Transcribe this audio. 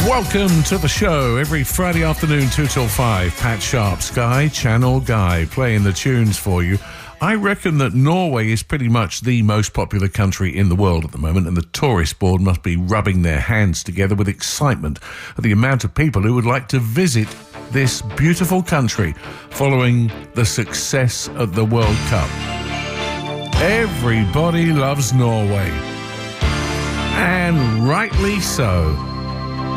Welcome to the show every Friday afternoon, 2 till 5. Pat Sharp, Sky Channel Guy, playing the tunes for you. I reckon that Norway is pretty much the most popular country in the world at the moment, and the tourist board must be rubbing their hands together with excitement at the amount of people who would like to visit this beautiful country following the success of the World Cup. Everybody loves Norway, and rightly so.